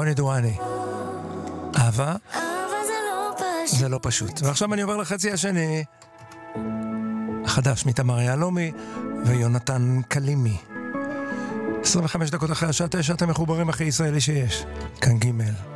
רוני דואני. אהבה זה לא פשוט. ועכשיו אני עובר לחצי השני, החדש מתמר יהלומי ויונתן קלימי. 25 דקות אחרי השעה 9 אתם מחוברים הכי ישראלי שיש. כאן ג'